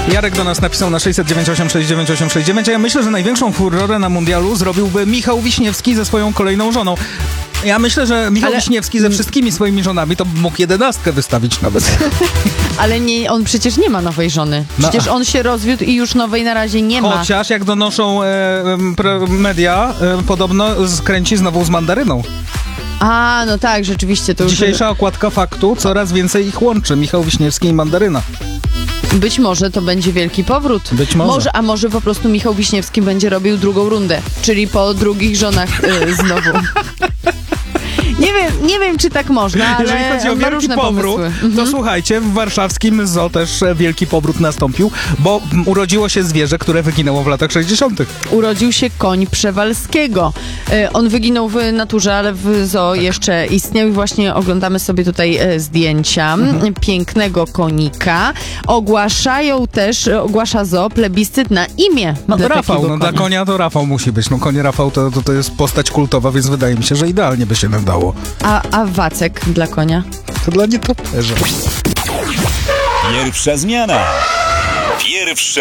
Jarek do nas napisał na 609869869, a ja myślę, że największą furorę na mundialu zrobiłby Michał Wiśniewski ze swoją kolejną żoną. Ja myślę, że Michał Wiśniewski ze wszystkimi swoimi żonami to mógł 11 wystawić nawet. Ale nie, on przecież nie ma nowej żony. Przecież on się rozwiódł i już nowej na razie nie ma. Chociaż jak donoszą media, podobno skręci znowu z mandaryną. A, no tak, rzeczywiście. To Dzisiejsza okładka Faktu, coraz więcej ich łączy. Michał Wiśniewski i mandaryna. Być może to będzie wielki powrót. Być może. A może po prostu Michał Wiśniewski będzie robił drugą rundę, czyli po drugich żonach znowu. Nie wiem, czy tak można, ale jeżeli chodzi o ma wielki różne powrót, pomysły. to słuchajcie, w warszawskim zoo też wielki powrót nastąpił, bo urodziło się zwierzę, które wyginęło w latach 60. Urodził się koń Przewalskiego. On wyginął w naturze, ale w zoo jeszcze istniał i właśnie oglądamy sobie tutaj zdjęcia pięknego konika. Ogłasza zoo plebiscyt na imię dla Rafał, takiego konia. dla konia to Rafał musi być. Konie Rafał to jest postać kultowa, więc wydaje mi się, że idealnie by się nadało. A Wacek dla konia? To dla nietoperza. Pierwsza zmiana. Pierwsze